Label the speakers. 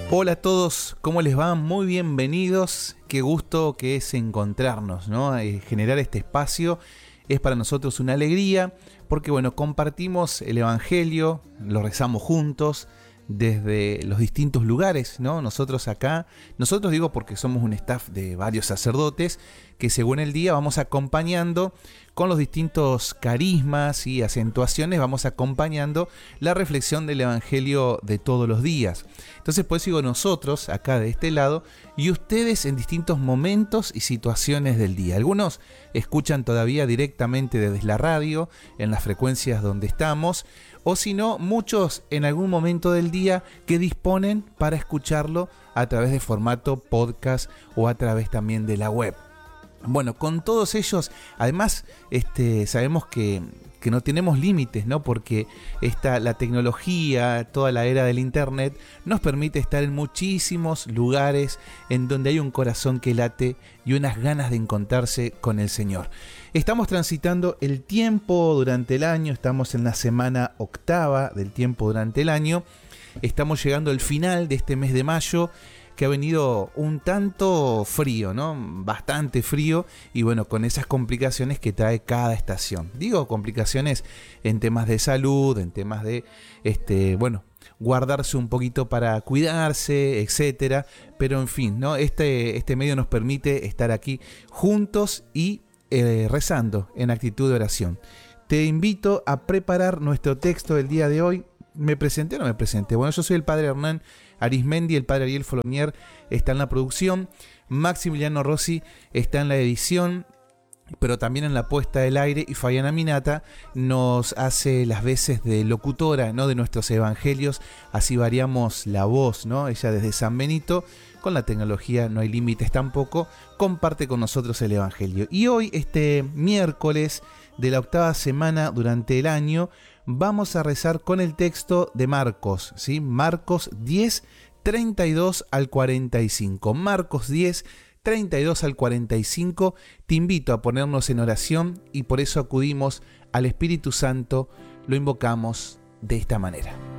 Speaker 1: Hola a todos, ¿cómo les va? Muy bienvenidos. Qué gusto que es encontrarnos, ¿no? Generar este espacio es para nosotros una alegría porque, bueno, compartimos el Evangelio, lo rezamos juntos desde los distintos lugares, ¿no? Nosotros digo porque somos un staff de varios sacerdotes que según el día vamos acompañando con los distintos carismas y acentuaciones, vamos acompañando la reflexión del Evangelio de todos los días. Entonces, pues digo nosotros acá de este lado y ustedes en distintos momentos y situaciones del día. Algunos escuchan todavía directamente desde la radio, en las frecuencias donde estamos, o si no, muchos en algún momento del día que disponen para escucharlo a través de formato podcast o a través también de la web. Bueno, con todos ellos, además, sabemos que no tenemos límites, ¿no? Porque la tecnología, toda la era del internet, nos permite estar en muchísimos lugares en donde hay un corazón que late y unas ganas de encontrarse con el Señor. Estamos transitando el tiempo durante el año, estamos en la semana octava del tiempo durante el año, estamos llegando al final de este mes de mayo, que ha venido un tanto frío, ¿no? Bastante frío y bueno, con esas complicaciones que trae cada estación. Digo, complicaciones en temas de salud, en temas de, guardarse un poquito para cuidarse, etcétera. Pero en fin, ¿no? Este medio nos permite estar aquí juntos y rezando en actitud de oración. Te invito a preparar nuestro texto del día de hoy. ¿Me presenté o no me presenté? Bueno, yo soy el padre Hernán Arismendi, el padre Ariel Folonier está en la producción, Maximiliano Rossi está en la edición, pero también en la puesta del aire, y Fabiana Minata nos hace las veces de locutora, ¿no? De nuestros evangelios, así variamos la voz, ¿no? Ella desde San Benito, con la tecnología no hay límites tampoco, comparte con nosotros el evangelio. Y hoy, este miércoles de la octava semana durante el año, vamos a rezar con el texto de Marcos, ¿sí? Marcos 10, 32 al 45. Marcos 10, 32 al 45. Te invito a ponernos en oración y por eso acudimos al Espíritu Santo, lo invocamos de esta manera.